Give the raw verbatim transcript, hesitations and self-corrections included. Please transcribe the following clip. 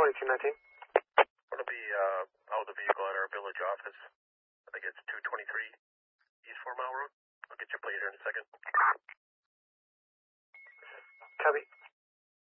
twenty-two nineteen. Going to be uh, out of the vehicle at our village office. I think it's two twenty-three East Four Mile Road. I'll get your plate here in a second. Copy.